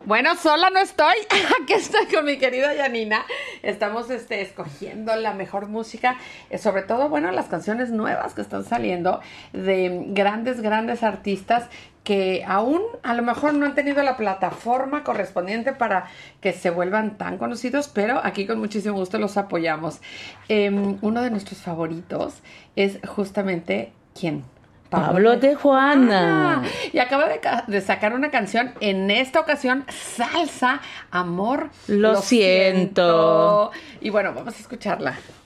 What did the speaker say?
Bueno, sola no estoy. Aquí estoy con mi querida Yanina. Estamos escogiendo la mejor música, sobre todo, bueno, las canciones nuevas que están saliendo de grandes artistas que aún a lo mejor no han tenido la plataforma correspondiente para que se vuelvan tan conocidos, pero aquí con muchísimo gusto los apoyamos. Uno de nuestros favoritos es justamente, ¿quién? Pablo de Juana. Y acaba de sacar una canción, en esta ocasión, Salsa, Amor, Lo siento. Y bueno, vamos a escucharla.